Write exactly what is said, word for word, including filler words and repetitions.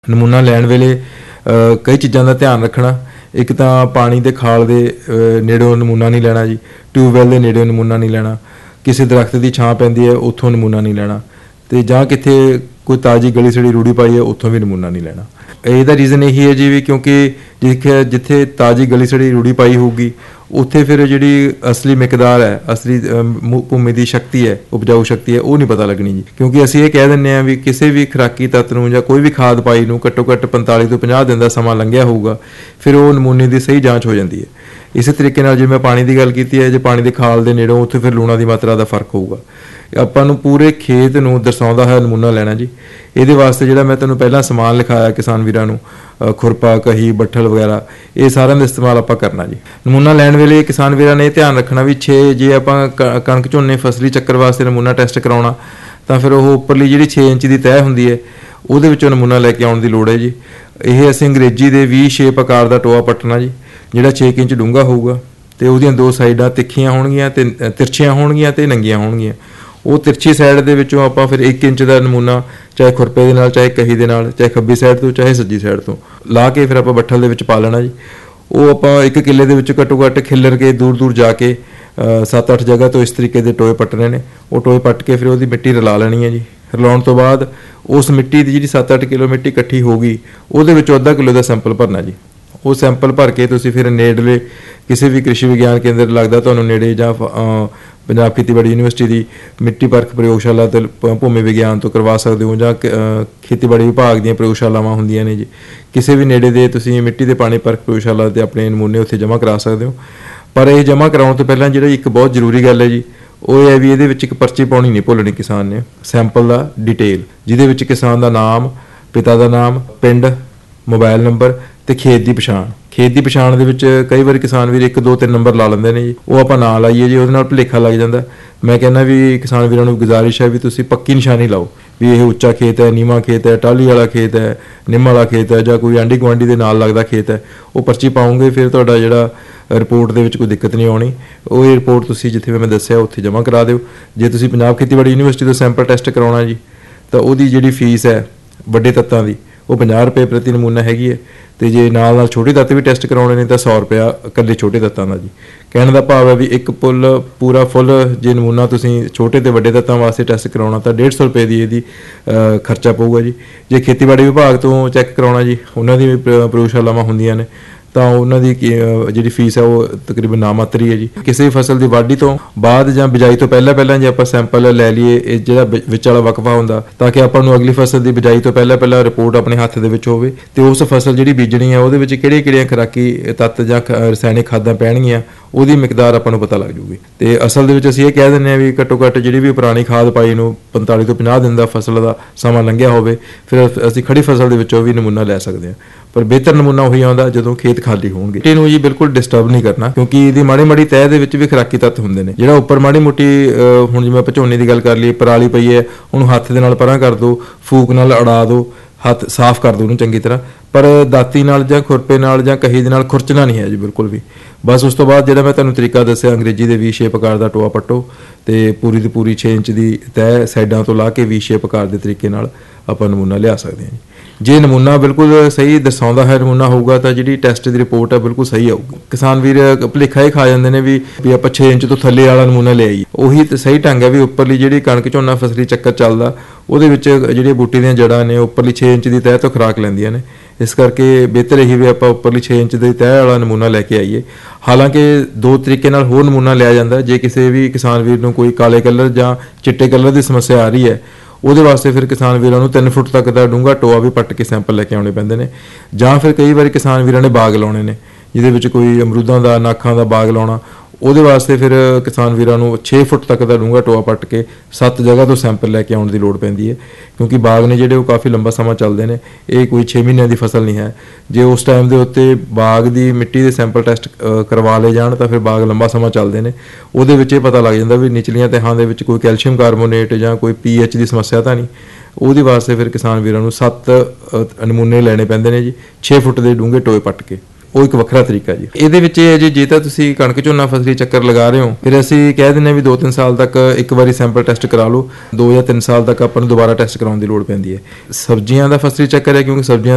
ਨਮੂਨਾ ਲੈਣ ਵੇਲੇ ਕਈ ਚੀਜ਼ਾਂ ਦਾ ਧਿਆਨ ਰੱਖਣਾ। ਇੱਕ ਤਾਂ ਪਾਣੀ ਦੇ ਖਾਲ ਦੇ ਨੇੜਿਓਂ ਨਮੂਨਾ ਨਹੀਂ ਲੈਣਾ ਜੀ, ਟਿਊਬਵੈੱਲ ਦੇ ਨੇੜਿਓਂ ਨਮੂਨਾ ਨਹੀਂ ਲੈਣਾ, ਕਿਸੇ ਦਰਖਤ ਦੀ ਛਾਂ ਪੈਂਦੀ ਹੈ ਉੱਥੋਂ ਨਮੂਨਾ ਨਹੀਂ ਲੈਣਾ, ਅਤੇ ਜਾਂ ਕਿਤੇ ਕੋਈ ਤਾਜ਼ੀ ਗਲੀ ਸੜੀ ਰੂੜੀ ਪਾਈ ਹੈ ਉੱਥੋਂ ਵੀ ਨਮੂਨਾ ਨਹੀਂ ਲੈਣਾ। ਇਹਦਾ ਰੀਜ਼ਨ ਇਹੀ ਹੈ ਜੀ ਵੀ ਕਿਉਂਕਿ ਜਿੱਥੇ ਜਿੱਥੇ ਤਾਜ਼ੀ ਗਲੀ ਸੜੀ ਰੂੜੀ ਪਾਈ ਹੋਊਗੀ ਉੱਥੇ ਫਿਰ ਜਿਹੜੀ ਅਸਲੀ ਮਿਕਦਾਰ ਹੈ, ਅਸਲੀ ਭੂਮੀ ਦੀ ਸ਼ਕਤੀ ਹੈ, ਉਪਜਾਊ ਸ਼ਕਤੀ ਹੈ, ਉਹ ਨਹੀਂ ਪਤਾ ਲੱਗਣੀ ਜੀ। ਕਿਉਂਕਿ ਅਸੀਂ ਇਹ ਕਹਿ ਦਿੰਦੇ ਹਾਂ ਵੀ ਕਿਸੇ ਵੀ ਖੁਰਾਕੀ ਤੱਤ ਨੂੰ ਜਾਂ ਕੋਈ ਵੀ ਖਾਦ ਪਾਈ ਨੂੰ ਘੱਟੋ ਘੱਟ ਪੰਤਾਲੀ ਤੋਂ ਪੰਜਾਹ ਦਿਨ ਦਾ ਸਮਾਂ ਲੰਘਿਆ ਹੋਊਗਾ, ਫਿਰ ਉਹ ਨਮੂਨੇ ਦੀ ਸਹੀ ਜਾਂਚ ਹੋ ਜਾਂਦੀ ਹੈ। ਇਸੇ ਤਰੀਕੇ ਨਾਲ ਜਿਵੇਂ ਮੈਂ ਪਾਣੀ ਦੀ ਗੱਲ ਕੀਤੀ ਹੈ, ਜੇ ਪਾਣੀ ਦੇ ਖਾਲ ਦੇ ਨੇੜੋਂ ਉੱਥੇ ਫਿਰ ਲੂਣਾਂ ਦੀ ਮਾਤਰਾ ਦਾ ਫਰਕ ਹੋਊਗਾ। ਆਪਾਂ ਨੂੰ ਪੂਰੇ ਖੇਤ ਨੂੰ ਦਰਸਾਉਂਦਾ ਹੋਇਆ ਨਮੂਨਾ ਲੈਣਾ ਜੀ। ਇਹਦੇ ਵਾਸਤੇ ਜਿਹੜਾ ਮੈਂ ਤੁਹਾਨੂੰ ਪਹਿਲਾਂ ਸਮਾਨ ਲਿਖਾਇਆ ਕਿਸਾਨ ਵੀਰਾਂ ਨੂੰ, ਖੁਰਪਾ, ਕਹੀ, ਬੱਠਲ ਵਗੈਰਾ, ਇਹ ਸਾਰਿਆਂ ਦਾ ਇਸਤੇਮਾਲ ਆਪਾਂ ਕਰਨਾ ਜੀ। ਨਮੂਨਾ ਲੈਣ ਵੇਲੇ ਕਿਸਾਨ ਵੀਰਾਂ ਨੇ ਇਹ ਧਿਆਨ ਰੱਖਣਾ ਵੀ ਛੇ ਜੇ ਆਪਾਂ ਕਣਕ ਝੋਨੇ ਫਸਲੀ ਚੱਕਰ ਵਾਸਤੇ ਨਮੂਨਾ ਟੈਸਟ ਕਰਾਉਣਾ ਤਾਂ ਫਿਰ ਉਹ ਉੱਪਰਲੀ ਜਿਹੜੀ ਛੇ ਇੰਚ ਦੀ ਤਹਿ ਹੁੰਦੀ ਹੈ ਉਹਦੇ ਵਿੱਚੋਂ ਨਮੂਨਾ ਲੈ ਕੇ ਆਉਣ ਦੀ ਲੋੜ ਹੈ ਜੀ। ਇਹ ਅਸੀਂ ਅੰਗਰੇਜ਼ੀ ਦੇ ਵੀ ਸ਼ੇਪ ਆਕਾਰ ਦਾ ਟੋਆ ਪੱਟਣਾ ਜੀ, ਜਿਹੜਾ ਛੇ ਇੰਚ ਡੂੰਘਾ ਹੋਊਗਾ ਅਤੇ ਉਹਦੀਆਂ ਦੋ ਸਾਈਡਾਂ ਤਿੱਖੀਆਂ ਹੋਣਗੀਆਂ ਅਤੇ ਤਿਰਛੀਆਂ ਹੋਣਗੀਆਂ ਅਤੇ ਨੰਗੀਆਂ ਹੋਣਗੀਆਂ। ਉਹ ਤਿਰਛੀ ਸਾਈਡ ਦੇ ਵਿੱਚੋਂ ਆਪਾਂ ਫਿਰ ਇੱਕ ਇੰਚ ਦਾ ਨਮੂਨਾ ਚਾਹੇ ਖੁਰਪੇ ਦੇ ਨਾਲ, ਚਾਹੇ ਕਹੀ ਦੇ ਨਾਲ, ਚਾਹੇ ਖੱਬੀ ਸਾਈਡ ਤੋਂ, ਚਾਹੇ ਸੱਜੀ ਸਾਈਡ ਤੋਂ ਲਾ ਕੇ ਫਿਰ ਆਪਾਂ ਬੱਠਲ ਦੇ ਵਿੱਚ ਪਾ ਲੈਣਾ ਜੀ। ਉਹ ਆਪਾਂ ਇੱਕ ਕਿੱਲੇ ਦੇ ਵਿੱਚ ਘੱਟੋ ਘੱਟ ਖਿੱਲਰ ਕੇ ਦੂਰ ਦੂਰ ਜਾ ਕੇ ਸੱਤ ਅੱਠ ਜਗ੍ਹਾ ਤੋਂ ਇਸ ਤਰੀਕੇ ਦੇ ਟੋਏ ਪੱਟਣੇ ਨੇ। ਉਹ ਟੋਏ ਪੱਟ ਕੇ ਫਿਰ ਉਹਦੀ ਮਿੱਟੀ ਰਲਾ ਲੈਣੀ ਹੈ ਜੀ। ਰਲਾਉਣ ਤੋਂ ਬਾਅਦ ਉਸ ਮਿੱਟੀ ਦੀ ਜਿਹੜੀ ਸੱਤ ਅੱਠ ਕਿਲੋ ਮਿੱਟੀ ਇਕੱਠੀ ਹੋ ਗਈ ਉਹਦੇ ਵਿੱਚੋਂ ਅੱਧਾ ਕਿਲੋ ਦਾ ਸੈਂਪਲ ਭਰਨਾ ਜੀ। ਉਹ ਸੈਂਪਲ ਭਰ ਕੇ ਤੁਸੀਂ ਫਿਰ ਨੇੜਲੇ ਕਿਸੇ ਵੀ ਕ੍ਰਿਸ਼ੀ ਵਿਗਿਆਨ ਕੇਂਦਰ ਲੱਗਦਾ ਤੁਹਾਨੂੰ ਨੇੜੇ, ਜਾਂ ਪੰਜਾਬ ਖੇਤੀਬਾੜੀ ਯੂਨੀਵਰਸਿਟੀ ਦੀ ਮਿੱਟੀ ਪਰਖ ਪ੍ਰਯੋਗਸ਼ਾਲਾ ਤੇ ਭੂਮੀ ਵਿਗਿਆਨ ਤੋਂ ਕਰਵਾ ਸਕਦੇ ਹੋ, ਜਾਂ ਖੇਤੀਬਾੜੀ ਵਿਭਾਗ ਦੀਆਂ ਪ੍ਰਯੋਗਸ਼ਾਲਾਵਾਂ ਹੁੰਦੀਆਂ ਨੇ ਜੀ, ਕਿਸੇ ਵੀ ਨੇੜੇ ਦੇ ਤੁਸੀਂ ਮਿੱਟੀ ਦੇ ਪਾਣੀ ਪਰਖ ਪ੍ਰਯੋਗਸ਼ਾਲਾ 'ਤੇ ਆਪਣੇ ਨਮੂਨੇ ਉੱਥੇ ਜਮ੍ਹਾਂ ਕਰਾ ਸਕਦੇ ਹੋ। ਪਰ ਇਹ ਜਮ੍ਹਾਂ ਕਰਾਉਣ ਤੋਂ ਪਹਿਲਾਂ ਜਿਹੜੀ ਇੱਕ ਬਹੁਤ ਜ਼ਰੂਰੀ ਗੱਲ ਹੈ ਜੀ, ਉਹ ਇਹ ਹੈ ਵੀ ਇਹਦੇ ਵਿੱਚ ਇੱਕ ਪਰਚੀ ਪਾਉਣੀ ਨਹੀਂ ਭੁੱਲਣੀ ਕਿਸਾਨ ਨੇ, ਸੈਂਪਲ ਦਾ ਡਿਟੇਲ, ਜਿਹਦੇ ਵਿੱਚ ਕਿਸਾਨ ਦਾ ਨਾਮ, ਪਿਤਾ ਦਾ ਨਾਮ, ਪਿੰਡ, ਮੋਬਾਈਲ ਨੰਬਰ ਅਤੇ ਖੇਤ ਦੀ ਪਛਾਣ। ਖੇਤ ਦੀ ਪਛਾਣ ਦੇ ਵਿੱਚ ਕਈ ਵਾਰੀ ਕਿਸਾਨ ਵੀਰ ਇੱਕ ਦੋ ਤਿੰਨ ਨੰਬਰ ਲਾ ਲੈਂਦੇ ਨੇ ਜੀ, ਉਹ ਆਪਾਂ ਨਾ ਲਾਈਏ ਜੀ, ਉਹਦੇ ਨਾਲ ਭੁਲੇਖਾ ਲੱਗ ਜਾਂਦਾ। ਮੈਂ ਕਹਿੰਦਾ ਵੀ ਕਿਸਾਨ ਵੀਰਾਂ ਨੂੰ ਗੁਜ਼ਾਰਿਸ਼ ਹੈ ਵੀ ਤੁਸੀਂ ਪੱਕੀ ਨਿਸ਼ਾਨੀ ਲਾਓ ਵੀ ਇਹ ਉੱਚਾ ਖੇਤ ਹੈ, ਨੀਵਾਂ ਖੇਤ ਹੈ, ਟਾਹਲੀ ਵਾਲਾ ਖੇਤ ਹੈ, ਨਿੰਮ ਵਾਲਾ ਖੇਤ ਹੈ, ਜਾਂ ਕੋਈ ਆਂਢੀ ਗੁਆਂਢੀ ਦੇ ਨਾਲ ਲੱਗਦਾ ਖੇਤ ਹੈ। ਉਹ ਪਰਚੀ ਪਾਉਂਗੇ ਫਿਰ ਤੁਹਾਡਾ ਜਿਹੜਾ ਰਿਪੋਰਟ ਦੇ ਵਿੱਚ ਕੋਈ ਦਿੱਕਤ ਨਹੀਂ ਆਉਣੀ। ਉਹ ਇਹ ਰਿਪੋਰਟ ਤੁਸੀਂ ਜਿੱਥੇ ਮੈਂ ਦੱਸਿਆ ਉੱਥੇ ਜਮ੍ਹਾਂ ਕਰਾ ਦਿਓ। ਜੇ ਤੁਸੀਂ ਪੰਜਾਬ ਖੇਤੀਬਾੜੀ ਯੂਨੀਵਰਸਿਟੀ ਤੋਂ ਸੈਂਪਲ ਟੈਸਟ ਕਰਾਉਣਾ ਜੀ, ਤਾਂ ਉਹਦੀ ਜਿਹੜੀ ਫੀਸ ਹੈ ਵੱਡੇ ਤੱਤਾਂ ਦੀ ਉਹ ਪੰਜਾਹ ਰੁਪਏ ਪ੍ਰਤੀ ਨਮੂਨਾ ਹੈਗੀ ਹੈ, ਅਤੇ ਜੇ ਨਾਲ ਨਾਲ ਛੋਟੇ ਤੱਤ ਵੀ ਟੈਸਟ ਕਰਾਉਣੇ ਨੇ ਤਾਂ ਸੌ ਰੁਪਇਆ ਇਕੱਲੇ ਛੋਟੇ ਤੱਤਾਂ ਦਾ ਜੀ। ਕਹਿਣ ਦਾ ਭਾਵ ਹੈ ਵੀ ਇੱਕ ਪੁੱਲ ਪੂਰਾ ਫੁੱਲ ਜੇ ਨਮੂਨਾ ਤੁਸੀਂ ਛੋਟੇ ਅਤੇ ਵੱਡੇ ਤੱਤਾਂ ਵਾਸਤੇ ਟੈਸਟ ਕਰਾਉਣਾ ਤਾਂ ਡੇਢ ਸੌ ਰੁਪਏ ਦੀ ਇਹਦੀ ਖਰਚਾ ਪਊਗਾ ਜੀ। ਜੇ ਖੇਤੀਬਾੜੀ ਵਿਭਾਗ ਤੋਂ ਚੈੱਕ ਕਰਾਉਣਾ ਜੀ, ਉਹਨਾਂ ਦੀ ਵੀ ਪ੍ਰਯੋਗਸ਼ਾਲਾਵਾਂ ਹੁੰਦੀਆਂ ਨੇ, ਤਾਂ ਉਹਨਾਂ ਦੀ ਜਿਹੜੀ ਫੀਸ ਹੈ ਉਹ ਤਕਰੀਬਨ ਨਾਮਾਤਰੀ ਹੈ ਜੀ। ਕਿਸੇ ਵੀ ਫਸਲ ਦੀ ਵਾਢੀ ਤੋਂ ਬਾਅਦ ਜਾਂ ਬਿਜਾਈ ਤੋਂ ਪਹਿਲਾਂ ਪਹਿਲਾਂ ਜੇ ਆਪਾਂ ਸੈਂਪਲ ਲੈ ਲਈਏ, ਇਹ ਜਿਹੜਾ ਵਿੱਚ ਵਾਲਾ ਵਕਫਾ ਹੁੰਦਾ, ਤਾਂ ਕਿ ਆਪਾਂ ਨੂੰ ਅਗਲੀ ਫਸਲ ਦੀ ਬਿਜਾਈ ਤੋਂ ਪਹਿਲਾਂ ਪਹਿਲਾਂ ਰਿਪੋਰਟ ਆਪਣੇ ਹੱਥ ਦੇ ਵਿੱਚ ਹੋਵੇ, ਅਤੇ ਉਸ ਫਸਲ ਜਿਹੜੀ ਬੀਜਣੀ ਹੈ ਉਹਦੇ ਵਿੱਚ ਕਿਹੜੀਆਂ ਕਿਹੜੀਆਂ ਖੁਰਾਕੀ ਤੱਤ ਜਾਂ ਰਸਾਇਣਿਕ ਖਾਦਾਂ ਪੈਣਗੀਆਂ ਉਹਦੀ ਮਿਕਦਾਰ ਆਪਾਂ ਨੂੰ ਪਤਾ ਲੱਗ ਜੂਗੀ। ਅਤੇ ਅਸਲ ਦੇ ਵਿੱਚ ਅਸੀਂ ਇਹ ਕਹਿ ਦਿੰਦੇ ਹਾਂ ਵੀ ਘੱਟੋ ਘੱਟ ਜਿਹੜੀ ਵੀ ਪੁਰਾਣੀ ਖਾਦ ਪਾਈ ਨੂੰ ਪੰਤਾਲੀ ਤੋਂ ਪੰਜਾਹ ਦਿਨ ਦਾ ਫਸਲ ਦਾ ਸਮਾਂ ਲੰਘਿਆ ਹੋਵੇ, ਫਿਰ ਅਸੀਂ ਖੜੀ ਫਸਲ ਦੇ ਵਿੱਚੋਂ ਵੀ ਨਮੂਨਾ ਲੈ ਸਕਦੇ ਹਾਂ। ਪਰ ਬਿਹਤਰ ਨਮੂਨਾ ਉਹੀ ਆਉਂਦਾ ਜਦੋਂ ਖੇਤ ਖਾਲੀ ਹੋਣਗੇ। ਮਿੱਟੀ ਨੂੰ ਜੀ ਬਿਲਕੁਲ ਡਿਸਟਰਬ ਨਹੀਂ ਕਰਨਾ, ਕਿਉਂਕਿ ਇਹਦੀ ਮਾੜੀ ਮਾੜੀ ਤਹਿ ਦੇ ਵਿੱਚ ਵੀ ਖੁਰਾਕੀ ਤੱਤ ਹੁੰਦੇ ਨੇ। ਜਿਹੜਾ ਉੱਪਰ ਮਾੜੀ ਮੋਟੀ ਹੁਣ ਜਿਵੇਂ ਆਪਾਂ ਝੋਨੇ ਦੀ ਗੱਲ ਕਰ ਲਈਏ, ਪਰਾਲੀ ਪਈ ਹੈ, ਉਹਨੂੰ ਹੱਥ ਦੇ ਨਾਲ ਪਰਾਂ ਕਰ ਦਿਓ, ਫੂਕ ਨਾਲ ਅੜਾ ਦਿਓ, ਹੱਥ ਸਾਫ਼ ਕਰ ਦਿਓ ਉਹਨੂੰ ਚੰਗੀ ਤਰ੍ਹਾਂ, ਪਰ ਦਾਤੀ ਨਾਲ ਜਾਂ ਖੁਰਪੇ ਨਾਲ ਜਾਂ ਕਹੀ ਦੇ ਨਾਲ ਖੁਰਚਣਾ ਨਹੀਂ ਹੈ ਜੀ ਬਿਲਕੁਲ ਵੀ। ਬਸ ਉਸ ਤੋਂ ਬਾਅਦ ਜਿਹੜਾ ਮੈਂ ਤੁਹਾਨੂੰ ਤਰੀਕਾ ਦੱਸਿਆ, ਅੰਗਰੇਜ਼ੀ ਦੇ ਵੀ ਸ਼ੇਪ ਆਕਾਰ ਦਾ ਟੋਆ ਪੱਟੋ ਅਤੇ ਪੂਰੀ ਦੀ ਪੂਰੀ ਛੇ ਇੰਚ ਦੀ ਤਹਿ ਸਾਈਡਾਂ ਤੋਂ ਲਾ ਕੇ ਵੀ ਸ਼ੇਪ ਆਕਾਰ ਦੇ ਤਰੀਕੇ ਨਾਲ ਆਪਾਂ ਨਮੂਨਾ ਲਿਆ ਸਕਦੇ ਹਾਂ ਜੀ। ਜੇ ਨਮੂਨਾ ਬਿਲਕੁਲ ਸਹੀ ਦਰਸਾਉਂਦਾ ਹੈ ਨਮੂਨਾ ਹੋਊਗਾ ਤਾਂ ਜਿਹੜੀ ਟੈਸਟ ਦੀ ਰਿਪੋਰਟ ਹੈ ਬਿਲਕੁਲ ਸਹੀ ਆਊਗੀ। ਕਿਸਾਨ ਵੀਰ ਭੁਲੇਖਾ ਇਹ ਖਾ ਜਾਂਦੇ ਨੇ ਵੀ ਵੀ ਆਪਾਂ ਛੇ ਇੰਚ ਤੋਂ ਥੱਲੇ ਵਾਲਾ ਨਮੂਨਾ ਲੈ ਆਈਏ। ਉਹੀ ਤਾਂ ਸਹੀ ਢੰਗ ਹੈ ਵੀ ਉੱਪਰਲੀ ਜਿਹੜੀ ਕਣਕ ਝੋਨਾ ਫਸਲੀ ਚੱਕਰ ਚੱਲਦਾ ਉਹਦੇ ਵਿੱਚ ਜਿਹੜੀਆਂ ਬੂਟੀ ਦੀਆਂ ਜੜ੍ਹਾਂ ਨੇ ਉੱਪਰਲੀ ਛੇ ਇੰਚ ਦੀ ਤਹਿ ਤੋਂ ਖੁਰਾਕ ਲੈਂਦੀਆਂ ਨੇ। ਇਸ ਕਰਕੇ ਬਿਹਤਰ ਇਹੀ ਵੀ ਆਪਾਂ ਉੱਪਰਲੀ ਛੇ ਇੰਚ ਦੀ ਤਹਿ ਵਾਲਾ ਨਮੂਨਾ ਲੈ ਕੇ ਆਈਏ। ਹਾਲਾਂਕਿ ਦੋ ਤਰੀਕੇ ਨਾਲ ਹੋਰ ਨਮੂਨਾ ਲਿਆ ਜਾਂਦਾ। ਜੇ ਕਿਸੇ ਵੀ ਕਿਸਾਨ ਵੀਰ ਨੂੰ ਕੋਈ ਕਾਲੇ ਕਲਰ ਜਾਂ ਚਿੱਟੇ ਕਲਰ ਦੀ ਸਮੱਸਿਆ ਆ ਰਹੀ ਹੈ, ਉਹਦੇ ਵਾਸਤੇ ਫਿਰ ਕਿਸਾਨ ਵੀਰਾਂ ਨੂੰ ਤਿੰਨ ਫੁੱਟ ਤੱਕ ਦਾ ਡੂੰਘਾ ਟੋਆ ਵੀ ਪੱਟ ਕੇ ਸੈਂਪਲ ਲੈ ਕੇ ਆਉਣੇ ਪੈਂਦੇ ਨੇ। ਜਾਂ ਫਿਰ ਕਈ ਵਾਰੀ ਕਿਸਾਨ ਵੀਰਾਂ ਨੇ ਬਾਗ ਲਾਉਣੇ ਨੇ, ਜਿਹਦੇ ਵਿੱਚ ਕੋਈ ਅਮਰੂਦਾਂ ਦਾ, ਨਾਖਾਂ ਦਾ ਬਾਗ ਲਾਉਣਾ, ਉਹਦੇ ਵਾਸਤੇ ਫਿਰ ਕਿਸਾਨ ਵੀਰਾਂ ਨੂੰ ਛੇ ਫੁੱਟ ਤੱਕ ਦਾ ਡੂੰਘਾ ਟੋਆ ਪੱਟ ਕੇ ਸੱਤ ਜਗ੍ਹਾ ਤੋਂ ਸੈਂਪਲ ਲੈ ਕੇ ਆਉਣ ਦੀ ਲੋੜ ਪੈਂਦੀ ਹੈ, ਕਿਉਂਕਿ ਬਾਗ ਨੇ ਜਿਹੜੇ ਉਹ ਕਾਫੀ ਲੰਬਾ ਸਮਾਂ ਚੱਲਦੇ ਨੇ। ਇਹ ਕੋਈ ਛੇ ਮਹੀਨਿਆਂ ਦੀ ਫਸਲ ਨਹੀਂ ਹੈ। ਜੇ ਉਸ ਟਾਈਮ ਦੇ ਉੱਤੇ ਬਾਗ ਦੀ ਮਿੱਟੀ ਦੇ ਸੈਂਪਲ ਟੈਸਟ ਕਰਵਾ ਲਏ ਜਾਣ ਤਾਂ ਫਿਰ ਬਾਗ ਲੰਬਾ ਸਮਾਂ ਚੱਲਦੇ ਨੇ। ਉਹਦੇ ਵਿੱਚ ਇਹ ਪਤਾ ਲੱਗ ਜਾਂਦਾ ਵੀ ਨਿਚਲੀਆਂ ਤਹਿਾਂ ਦੇ ਵਿੱਚ ਕੋਈ ਕੈਲਸ਼ੀਅਮ ਕਾਰਬੋਨੇਟ ਜਾਂ ਕੋਈ ਪੀ ਐਚ ਦੀ ਸਮੱਸਿਆ ਤਾਂ ਨਹੀਂ। ਉਹਦੇ ਵਾਸਤੇ ਫਿਰ ਕਿਸਾਨ ਵੀਰਾਂ ਨੂੰ ਸੱਤ ਨਮੂਨੇ ਲੈਣੇ ਪੈਂਦੇ ਨੇ ਜੀ, ਛੇ ਫੁੱਟ ਦੇ ਡੂੰਘੇ ਟੋਏ ਪੱਟ ਕੇ। ਉਹ ਇੱਕ ਵੱਖਰਾ ਤਰੀਕਾ ਜੀ। ਇਹਦੇ ਵਿੱਚ ਇਹ ਹੈ ਜੀ, ਜੇ ਤਾਂ ਤੁਸੀਂ ਕਣਕ ਝੋਨਾ ਫਸਲੀ ਚੱਕਰ ਲਗਾ ਰਹੇ ਹੋ, ਫਿਰ ਅਸੀਂ ਕਹਿ ਦਿੰਦੇ ਹਾਂ ਵੀ ਦੋ ਤਿੰਨ ਸਾਲ ਤੱਕ ਇੱਕ ਵਾਰੀ ਸੈਂਪਲ ਟੈਸਟ ਕਰਾ ਲਓ। ਦੋ ਜਾਂ ਤਿੰਨ ਸਾਲ ਤੱਕ ਆਪਾਂ ਨੂੰ ਦੁਬਾਰਾ ਟੈਸਟ ਕਰਾਉਣ ਦੀ ਲੋੜ ਪੈਂਦੀ ਹੈ। ਸਬਜ਼ੀਆਂ ਦਾ ਫਸਲੀ ਚੱਕਰ ਹੈ, ਕਿਉਂਕਿ ਸਬਜ਼ੀਆਂ